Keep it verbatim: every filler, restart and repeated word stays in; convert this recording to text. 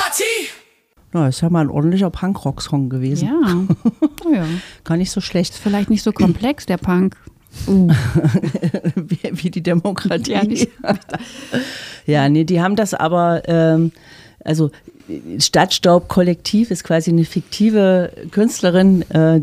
Na, ist ja mal ein ordentlicher Punkrock-Song gewesen. Ja. Oh ja. Gar nicht so schlecht. Vielleicht nicht so komplex, der Punk. Uh. wie, wie die Demokratie. Ja, nicht. Ja, nee, die haben das aber, ähm, also Stadtstaub-Kollektiv ist quasi eine fiktive Künstlerin, äh,